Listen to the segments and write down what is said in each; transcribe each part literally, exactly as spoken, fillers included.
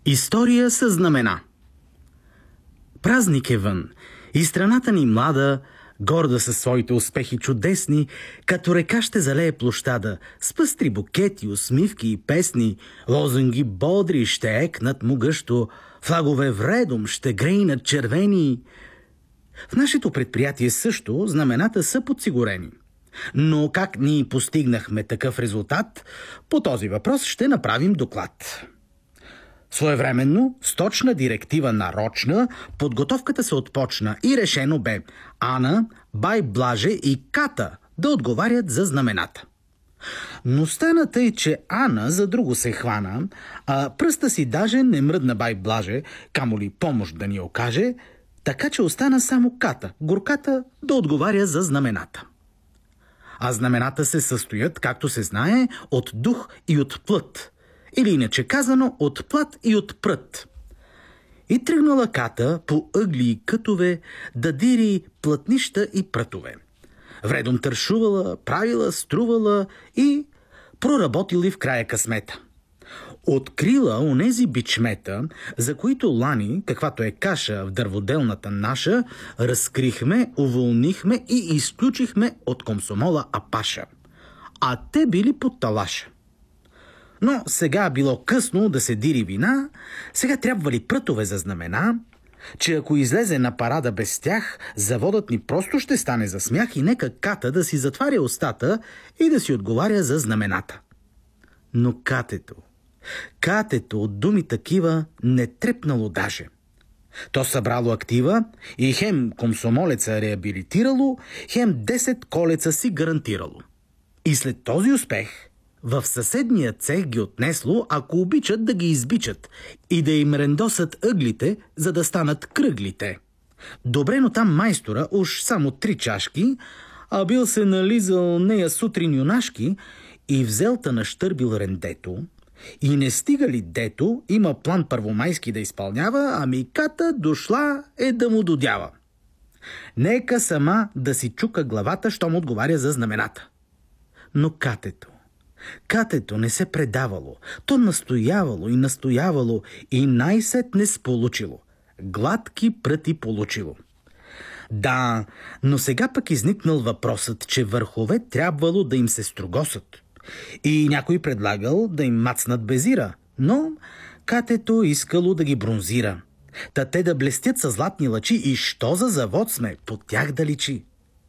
История със знамена. Празник е вън и страната ни млада, горда със своите успехи чудесни, като река ще залее площада с пъстри букети, усмивки и песни, лозунги бодри ще екнат могъщо, флагове вредом ще грейнат червени. В нашето предприятие също знамената са подсигурени. Но как ние постигнахме такъв резултат, по този въпрос ще направим доклад. Своевременно, с точна директива нарочна, подготовката се отпочна и решено бе Ана, бай Блаже и Ката да отговарят за знамената. Но стана тъй, че Ана за друго се хвана, а пръста си даже не мръдна бай Блаже, камо ли помощ да ни окаже, така че остана само Ката, горката, да отговаря за знамената. А знамената се състоят, както се знае, от дух и от плът, или иначе казано от плат и от прът. И тръгнала Ката по ъгли и кътове да дири плътнища и прътове. Вредом тършувала, правила, струвала и проработили в края късмета. Открила онези бичмета, за които лани, каквато е каша в дърводелната наша, разкрихме, уволнихме и изключихме от комсомола Апаша. А те били под талаша. Но сега било късно да се дири вина, сега трябвали прътове за знамена, че ако излезе на парада без тях, заводът ни просто ще стане за смях и нека Ката да си затваря устата и да си отговаря за знамената. Но Катето, Катето от думи такива не трепнало даже. То събрало актива и хем комсомолеца реабилитирало, хем десет колеца си гарантирало. И след този успех в съседния цех ги отнесло, ако обичат да ги избичат и да им рендосат ъглите, за да станат кръглите. Добре, но там майстора уж само три чашки, а бил се нализал нея сутрин юнашки и взелта нащърбил рендето, и не стигали дето, има план първомайски да изпълнява, ами Ката дошла е да му додява. Нека сама да си чука главата, щом отговаря за знамената. Но Катето, Катето не се предавало, то настоявало и настоявало и най-сетне сполучило. Гладки пръти получило. Да, но сега пък изникнал въпросът, че върхове трябвало да им се строгосат. И някой предлагал да им мацнат безира, но Катето искало да ги бронзира. Та те да блестят със златни лъчи и що за завод сме, по тях да личи.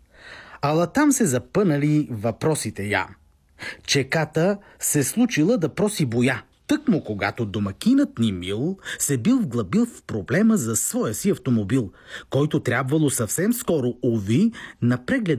Ала там се запънали въпросите я. Че Ката се случила да проси боя, тъкмо когато домакинът ни Мил се бил вглъбил в проблема за своя си автомобил, който трябвало съвсем скоро, уви, на преглед